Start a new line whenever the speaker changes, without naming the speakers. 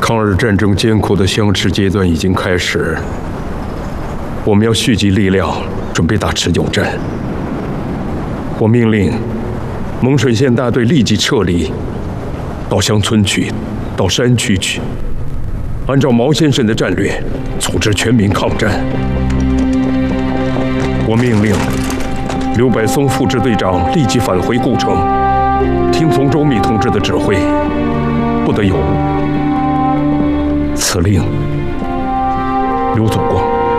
抗日战争艰苦的相持阶段已经开始，我们要蓄积力量，准备打持久战。我命令蒙水县大队立即撤离，到乡村去，到山区去，按照毛先生的战略，组织全民抗战。我命令刘柏松副支队长立即返回故城，听从周密同志的指挥，不得有误。此令，刘总光。